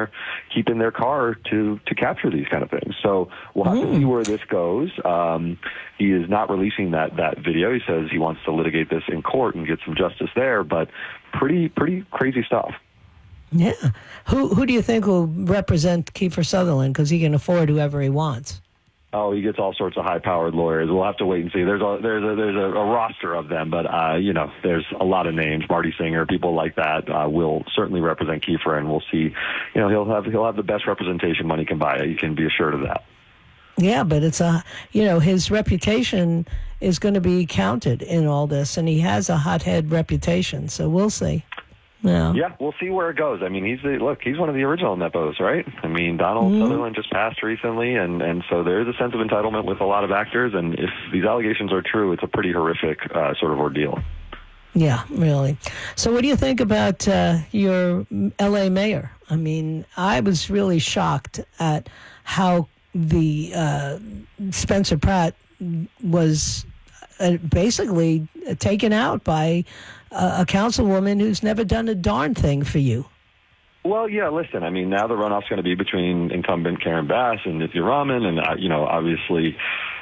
their car to capture these kind of things. So we'll have to see where this goes. He is not releasing that video. He says he wants to litigate this in court and get some justice there, but pretty crazy stuff. Yeah. Who do you think will represent Kiefer Sutherland? Because he can afford whoever he wants. Oh, he gets all sorts of high-powered lawyers. We'll have to wait and see. There's a roster of them, but there's a lot of names. Marty Singer, people like that will certainly represent Kiefer, and we'll see. He'll have the best representation money can buy. You can be assured of that. Yeah, but it's his reputation is going to be counted in all this, and he has a hothead reputation. So we'll see. Yeah, we'll see where it goes. I mean, he's one of the original Nepos, right? I mean, Donald Sutherland just passed recently, and so there's a sense of entitlement with a lot of actors, and if these allegations are true, it's a pretty horrific sort of ordeal. Yeah, really. So what do you think about your L.A. mayor? I mean, I was really shocked at how the Spencer Pratt was basically taken out by a councilwoman who's never done a darn thing for you. Well, yeah, listen, I mean, now the runoff's going to be between incumbent Karen Bass and Nithya Raman, and, obviously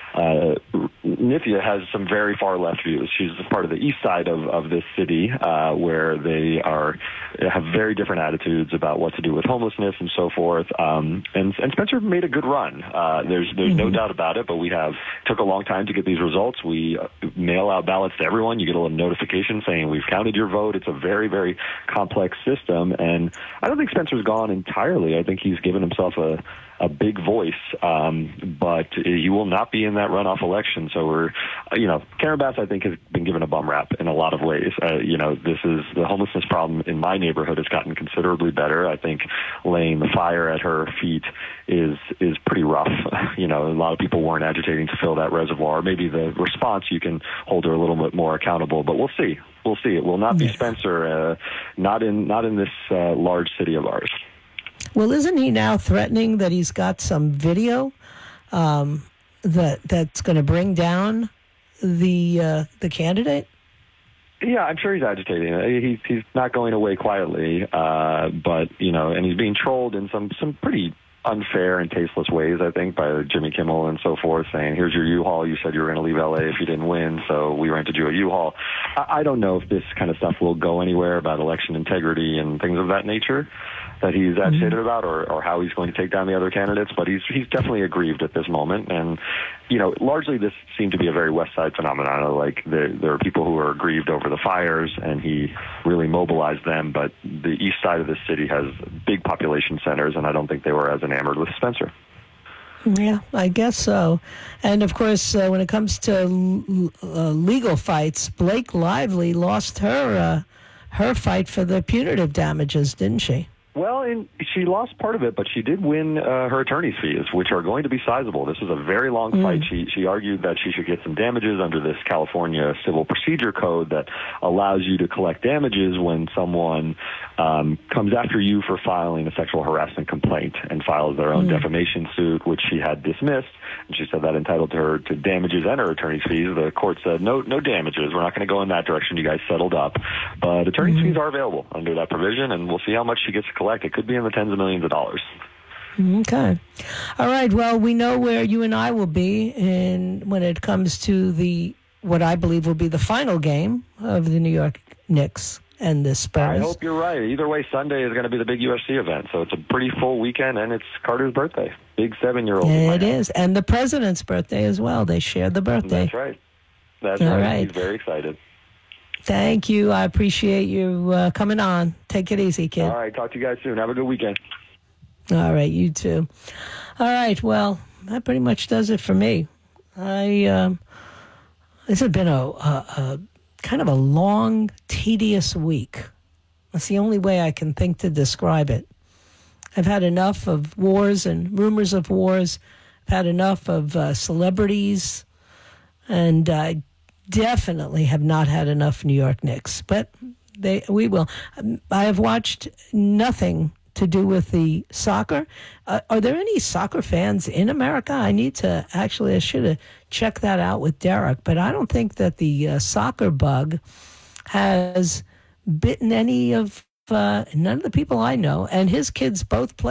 Nithya has some very far left views. She's part of the east side of this city, where they have very different attitudes about what to do with homelessness and so forth. And Spencer made a good run. There's no doubt about it. But took a long time to get these results. We mail out ballots to everyone. You get a little notification saying we've counted your vote. It's a very, very complex system, and I don't think Spencer's gone entirely. I think he's given himself a big voice, but he will not be in that runoff election. So Karen Bass, I think, has been given a bum rap in a lot of ways. This is the homelessness problem in my neighborhood has gotten considerably better. I think laying the fire at her feet is pretty rough. A lot of people weren't agitating to fill that reservoir. Maybe the response, you can hold her a little bit more accountable, but we'll see. We'll see. It will not be Spencer, not in this large city of ours. Well, isn't he now threatening that he's got some video that's going to bring down the candidate? Yeah, I'm sure he's agitating. He's not going away quietly, but and he's being trolled in some pretty unfair and tasteless ways, I think, by Jimmy Kimmel and so forth, saying, here's your U-Haul. You said you were going to leave L.A. if you didn't win, so we rented you a U-Haul. I don't know if this kind of stuff will go anywhere about election integrity and things of that nature that he's agitated about, or how he's going to take down the other candidates, but he's definitely aggrieved at this moment. And, largely this seemed to be a very West Side phenomenon. Like, there are people who are aggrieved over the fires, and he really mobilized them, but the east side of the city has big population centers, and I don't think they were as enamored with Spencer. Yeah, I guess so. And, of course, when it comes to legal fights, Blake Lively lost her fight for the punitive damages, didn't she? Well, she lost part of it, but she did win her attorney's fees, which are going to be sizable. This was a very long fight. She argued that she should get some damages under this California Civil Procedure Code that allows you to collect damages when someone comes after you for filing a sexual harassment complaint and files their own defamation suit, which she had dismissed. And she said that entitled her to damages and her attorney's fees. The court said, no damages. We're not going to go in that direction. You guys settled up. But attorney's fees are available under that provision, and we'll see how much she gets to collect. It could be in the tens of millions of dollars. Okay. All right. Well, we know where you and I will be when it comes to what I believe will be the final game of the New York Knicks and the Spurs. I hope you're right. Either way, Sunday is going to be the big UFC event, so it's a pretty full weekend, and it's Carter's birthday. Big 7-year-old. It is, and the president's birthday as well. They share the birthday. That's right. That's right. He's very excited. Thank you. I appreciate you coming on. Take it easy, kid. All right. Talk to you guys soon. Have a good weekend. All right. You too. All right. Well, that pretty much does it for me. This has been a kind of a long, tedious week. That's the only way I can think to describe it. I've had enough of wars and rumors of wars. I've had enough of celebrities. And I definitely have not had enough New York Knicks, but we will. I have watched nothing to do with the soccer. Are there any soccer fans in America? I should have checked that out with Derek, but I don't think that the soccer bug has bitten none of the people I know, and his kids both play